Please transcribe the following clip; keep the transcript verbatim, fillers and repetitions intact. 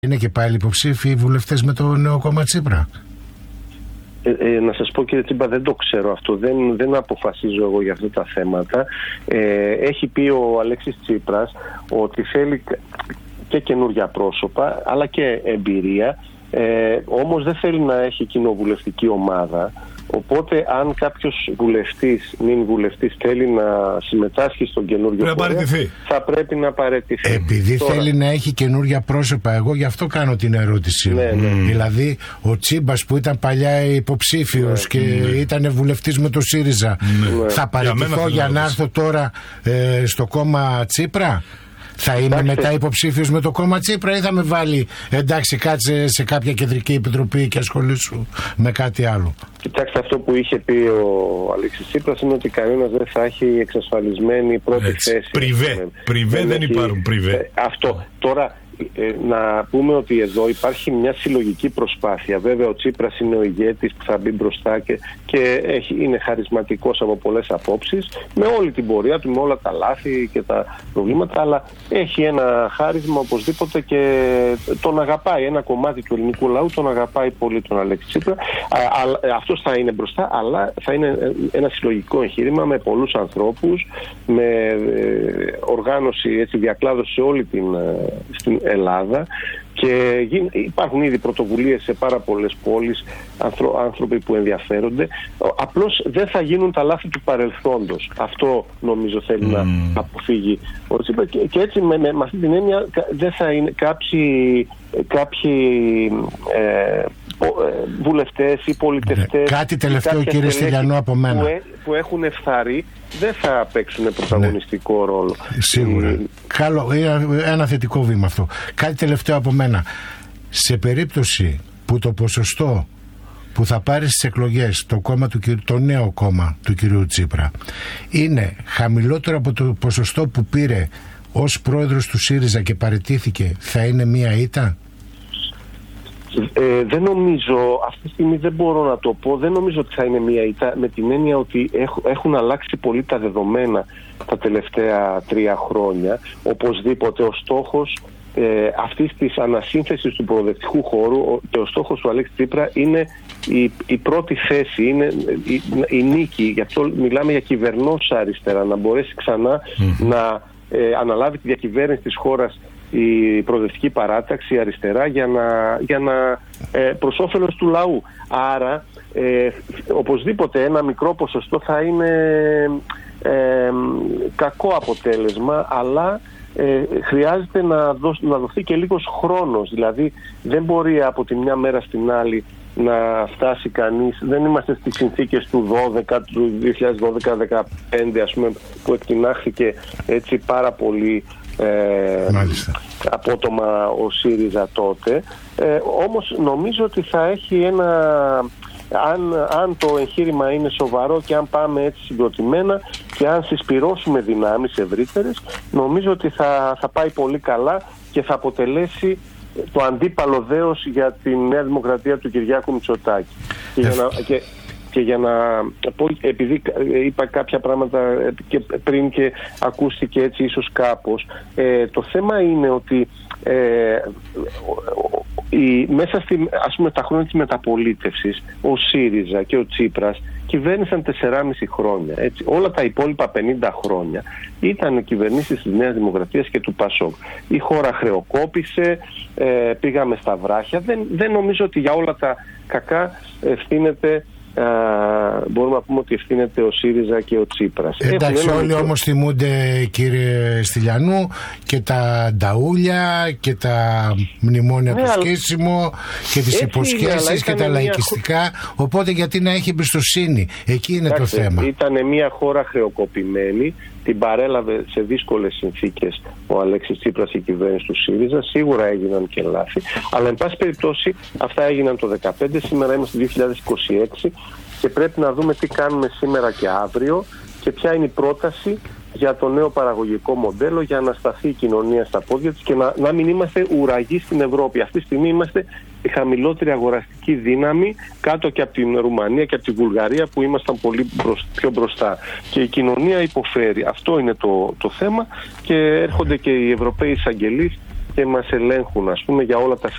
Είναι και πάλι υποψήφοι οι βουλευτές με το νέο κόμμα Τσίπρα? Ε, ε, να σας πω, κύριε Τσίμπα, δεν το ξέρω αυτό, δεν, δεν αποφασίζω εγώ για αυτά τα θέματα. Ε, έχει πει ο Αλέξης Τσίπρας ότι θέλει και καινούργια πρόσωπα αλλά και εμπειρία, ε, όμως δεν θέλει να έχει κοινοβουλευτική ομάδα. Οπότε αν κάποιος βουλευτής, μην βουλευτής, θέλει να συμμετάσχει στον καινούργιο φορέα, θα πρέπει να παραιτηθεί. Επειδή Τώρα... θέλει να έχει καινούργια πρόσωπα, εγώ γι' αυτό κάνω την ερώτηση. Ναι, ναι. Mm. Δηλαδή ο Τσίμπας που ήταν παλιά υποψήφιος, ναι, και ναι, ήταν βουλευτής με το ΣΥΡΙΖΑ, ναι, θα παραιτηθώ για, για να έρθω τώρα ε, στο κόμμα Τσίπρα? Θα είμαι Κοιτάξτε. μετά υποψήφιος με το κόμμα Τσίπρα ή θα με βάλει, εντάξει, κάτσε σε κάποια κεντρική επιτροπή και ασχολήσου με κάτι άλλο? Κοιτάξτε, αυτό που είχε πει ο Αλέξης Τσίπρας είναι ότι κανένας δεν θα έχει εξασφαλισμένη πρώτη Έτσι. θέση. Πριβέ, πριβέ δεν, δεν έχει... υπάρχουν πριβέ. Ε, αυτό. Τώρα, ε, να πούμε ότι εδώ υπάρχει μια συλλογική προσπάθεια. Βέβαια ο Τσίπρας είναι ο ηγέτης που θα μπει μπροστά και, και έχει, είναι χαρισματικός από πολλές απόψεις, με όλη την πορεία του, με όλα τα λάθη και τα προβλήματα, αλλά έχει ένα χάρισμα οπωσδήποτε και τον αγαπάει. Ένα κομμάτι του ελληνικού λαού τον αγαπάει πολύ τον Αλέξη Τσίπρα. Αυτός θα είναι μπροστά, αλλά θα είναι ένα συλλογικό εγχείρημα με πολλούς ανθρώπους, με οργάνωση, έτσι, διακλάδωση σε όλη την στην Ελλάδα, και υπάρχουν ήδη πρωτοβουλίες σε πάρα πολλές πόλεις, άνθρωποι που ενδιαφέρονται. Απλώς δεν θα γίνουν τα λάθη του παρελθόντος. Αυτό νομίζω θέλει mm. να αποφύγει ο Τσίπρας, και, και έτσι με, με, με αυτή την έννοια δεν θα είναι κάποιοι, κάποιοι ε, βουλευτές ή πολιτευτές. Κάτι τελευταίο, κύριε Στυλιανού, από μένα. Που, που έχουν ευθαρρεί, δεν θα παίξουν πρωταγωνιστικό ναι. ρόλο. Σίγουρα. Ε, Καλό, ένα θετικό βήμα αυτό. Κάτι τελευταίο από μένα. Σε περίπτωση που το ποσοστό που θα πάρει στις εκλογές το, κόμμα του, το νέο κόμμα του κυρίου Τσίπρα είναι χαμηλότερο από το ποσοστό που πήρε ως πρόεδρος του ΣΥΡΙΖΑ και παραιτήθηκε, θα είναι μία ήττα? Ε, δεν νομίζω, αυτή τη στιγμή δεν μπορώ να το πω, δεν νομίζω ότι θα είναι μία ήττα, με την έννοια ότι έχ, έχουν αλλάξει πολύ τα δεδομένα τα τελευταία τρία χρόνια. Οπωσδήποτε ο στόχος ε, αυτής της ανασύνθεσης του προοδευτικού χώρου και ο στόχος του Αλέξη Τσίπρα είναι η, η πρώτη θέση, είναι η, η νίκη. Γι' αυτό μιλάμε για κυβερνώσα αριστερά, να μπορέσει ξανά mm. να ε, αναλάβει τη διακυβέρνηση της χώρας η προοδευτική παράταξη, η αριστερά, για να, για να ε, προς όφελος του λαού. Άρα ε, οπωσδήποτε ένα μικρό ποσοστό θα είναι ε, κακό αποτέλεσμα, αλλά ε, χρειάζεται να, δώσ, να δοθεί και λίγος χρόνος. Δηλαδή δεν μπορεί από τη μια μέρα στην άλλη να φτάσει κανείς. Δεν είμαστε στις συνθήκες του δώδεκα, του δύο χιλιάδες δώδεκα δεκαπέντε, ας πούμε, που εκτινάχθηκε έτσι πάρα πολύ Ε, απότομα ο ΣΥΡΙΖΑ τότε. Ε, όμως νομίζω ότι θα έχει ένα, αν, αν το εγχείρημα είναι σοβαρό και αν πάμε έτσι συγκροτημένα και αν συσπυρώσουμε δυνάμεις ευρύτερες, νομίζω ότι θα, θα πάει πολύ καλά και θα αποτελέσει το αντίπαλο δέος για τη Νέα Δημοκρατία του Κυριάκου Μητσοτάκη. Και, για να, και, και για να πω, επειδή είπα κάποια πράγματα και πριν και ακούστηκε έτσι ίσως κάπως, ε, το θέμα είναι ότι ε, η, μέσα στη, ας πούμε, τα χρόνια της μεταπολίτευσης ο ΣΥΡΙΖΑ και ο Τσίπρας κυβέρνησαν τεσσεράμισι χρόνια. Έτσι. Όλα τα υπόλοιπα πενήντα χρόνια ήταν κυβερνήσεις της Νέας Δημοκρατίας και του ΠΑΣΟΚ. Η χώρα χρεοκόπησε, ε, πήγαμε στα βράχια. Δεν, δεν νομίζω ότι για όλα τα κακά ευθύνεται, Uh, μπορούμε να πούμε ότι ευθύνεται ο ΣΥΡΙΖΑ και ο Τσίπρας. Εντάξει, όλοι μικρό... όμως θυμούνται, κύριε Στυλιανού, και τα νταούλια και τα μνημόνια ναι, του αλλά... σκίσιμο και τις έτσι υποσχέσεις και τα λαϊκιστικά μια... Οπότε γιατί να έχει εμπιστοσύνη? Εκεί είναι Εντάξει, το θέμα. Ήταν μια χώρα χρεοκοπημένη, την παρέλαβε σε δύσκολες συνθήκες ο Αλέξης Τσίπρας, η κυβέρνηση του ΣΥΡΙΖΑ. Σίγουρα έγιναν και λάθη, αλλά εν πάση περιπτώσει αυτά έγιναν το δύο χιλιάδες δεκαπέντε, σήμερα είμαστε δύο χιλιάδες είκοσι έξι και πρέπει να δούμε τι κάνουμε σήμερα και αύριο και ποια είναι η πρόταση για το νέο παραγωγικό μοντέλο για να σταθεί η κοινωνία στα πόδια της και να, να μην είμαστε ουραγοί στην Ευρώπη. Αυτή τη στιγμή είμαστε η χαμηλότερη αγοραστική δύναμη, κάτω και από την Ρουμανία και από τη Βουλγαρία που ήμασταν πολύ μπροσ, πιο μπροστά. Και η κοινωνία υποφέρει. Αυτό είναι το, το θέμα και έρχονται και οι Ευρωπαίοι εισαγγελείς και μας ελέγχουν, ας πούμε, για όλα τα